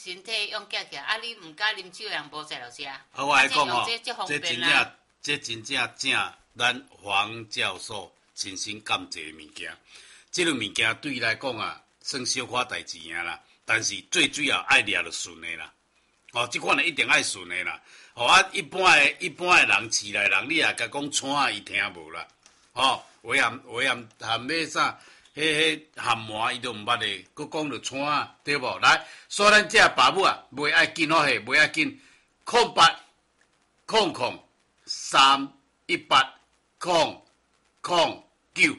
身体用起来，啊，你毋敢啉酒的人无在落遮。 我来讲吼， 这真正，咱黄教授亲身感谢的物件。这个物件对伊来讲啊，算小可代志尔啦，但是最主要爱抓就顺的啦。哦，这款的一定爱顺的啦。哦啊，一般的人市内人，你也甲讲喘啊，伊听无啦。哦，话含要啥？迄含麻伊都毋捌的，佮讲着喘啊，对无？来，所以咱这爸母啊，袂爱紧好势，袂爱紧。0800180009。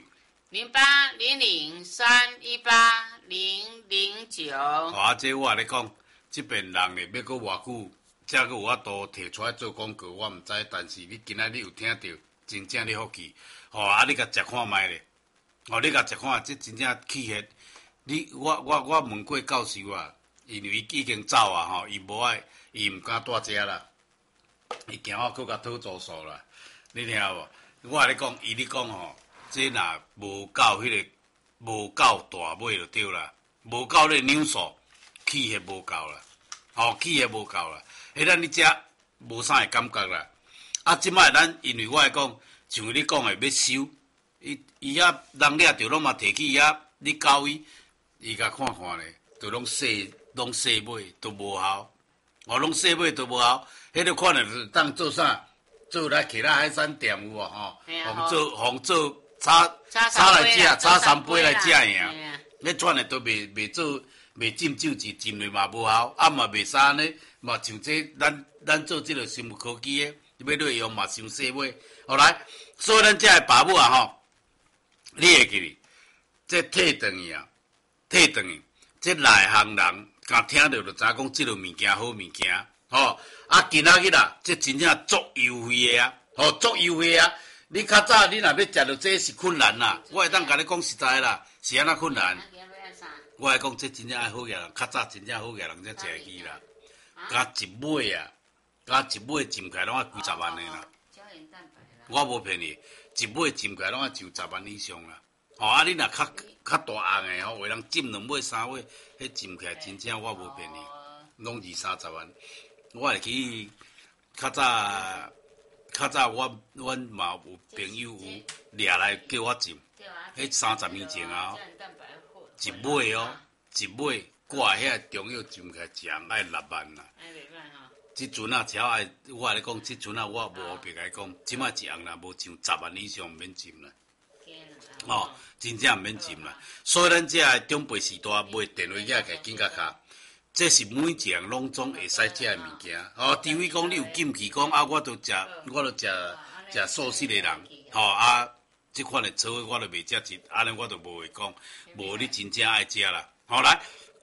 0800318009。 啊，这我咧讲，这边人咧要搁偌久，才搁有法度摕出来做广告，我毋知。但是你今仔日有听到，真正咧福气。吼啊，你甲食看卖咧。哦，你甲食看，这真正气血。我问过教授啊，因为伊已经走啊吼，伊无爱，伊毋敢住遮啦，伊惊我搁甲讨住数啦。你听无？我咧讲，伊咧讲吼，这若无够迄个，无够大尾就对啦，无够咧扭数，气血无够啦，吼，气血无够啦，迄咱你食无啥会感觉啦。啊，即摆咱因为我来讲，像你讲的要收。伊遐人掠着拢嘛摕去遐，你交伊甲看看咧，就拢洗尾都无效，哦，拢洗尾都无效，迄个看咧当做啥？做来徛来海产店有无吼？红做炒来食，炒三杯来食尔。迄转的都袂做，袂浸酒钱，浸咧嘛无效，啊嘛袂使安尼，嘛像这咱做这个生物科技的，要内容嘛伤细尾。后来，所以咱这爸母啊吼。你会记哩？这退转去啊，这内行人刚听到就知讲这个物件好物件，吼啊！今仔日啦，这真正足优惠的啊，吼足优惠啊！你较早你若要食到这是困难啦，我会当甲你讲实在啦，是安那困难。我会讲这真正爱好嘢人，较早真正好嘢人才食会起啦。加一尾浸起来拢要几十万的啦。我无骗你。一尾浸起来拢要上10万以上啦，吼啊！你若较大红的吼，有人浸2尾3尾，迄浸起来真正我无骗你，拢20-30万。我会去较早阮嘛有朋友有掠来叫我浸，迄30年前啊，一尾挂遐中药浸起来一项爱6万啦。即阵啊，我来讲，即阵啊，我无别个讲，即摆一项若无上10万以上，毋免浸啦。哦，真正毋免浸啦。所以咱这长辈时代买电话卡给紧甲卡，这是每一项拢总会使食的物件。哦，除非讲你有禁忌，讲啊，我都食素食的人，吼啊，即款的草我都袂食一，安尼我都无会讲，无你真正爱食啦。好来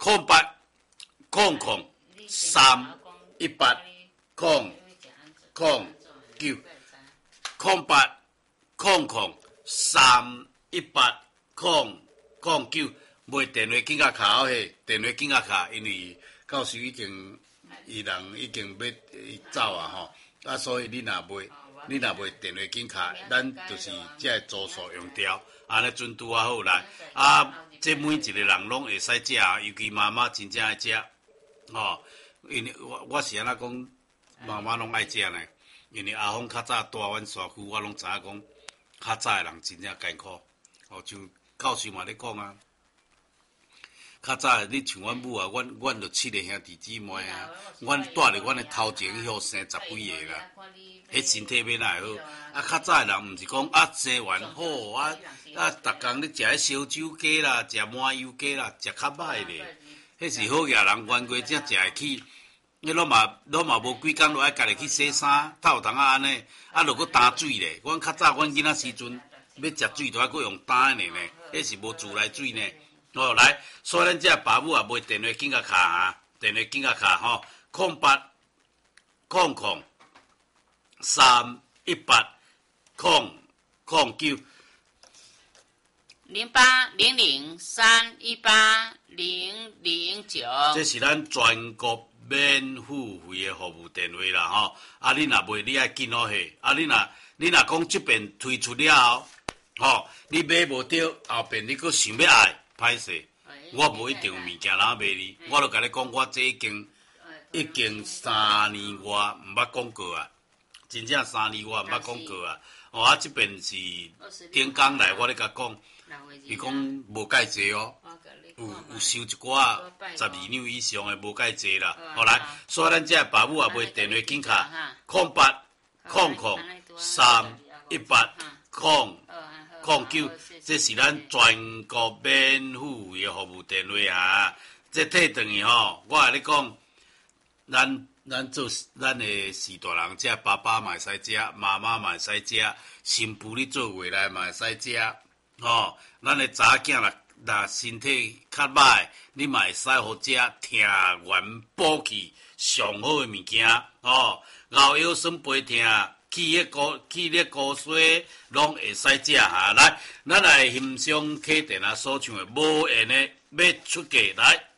0800180039，买电话紧甲卡好嘿，电话紧甲卡，因为教授伊人已经要走啊吼，啊所以你若买电话紧卡，咱就是这组数用掉，安尼准拄啊好来啊，这每一个人拢会使食，尤其妈妈真正爱食，吼。因为我是安那讲，妈妈拢爱食呢。因为阿峰较早住阮社区，我拢知影讲，较早的人真正艰苦。哦，像教授嘛咧讲啊，较早你像阮母啊，阮就7个兄弟姊妹啊，阮住咧阮的头前迄生10几个啦，迄身体要哪会好？啊，较早的人毋是讲啊生完好啊，逐工咧食迄烧酒鸡啦，食麻油鸡啦，食较歹咧。迄是好野人冤过才食会起，你拢嘛无几工，就爱家己去洗衫，透糖啊安尼，啊，著搁担水咧。阮较早阮囡仔时阵要食水，都爱搁用担的呢，迄是无自来水呢。哦，来，所以咱这爸母啊，买电话紧甲卡啊，电话紧甲卡吼，0800318009。 0800318009， 这是咱全国免付费的服务电话啦吼。啊，你若买，你爱紧好势。啊，你若讲这边推出了后，吼，你买无到，后边你搁想要爱，歹势。 我无一定有物件哪卖你，我就甲你讲，我这已经3年外毋捌广告啊，真正3年外毋捌广告啊。哦，啊，即边是顶工来，我咧甲讲，伊讲无介济哦，有收一寡12两以上的无介济啦。后来，所以咱这爸母也卖电话紧卡08003809，这是咱全国免付费的服务电话啊。这退转去吼，我甲你讲，咱做咱的四大人，这爸爸嘛会使食，妈妈嘛会使食，新妇你做回来嘛会使食，吼，咱的查囝若身体较歹，你嘛会使互食听元补气上好的物件，吼，熬腰酸背痛。气力高水拢会使食哈，来，咱来欣赏客店啊所唱的无言的要出价来。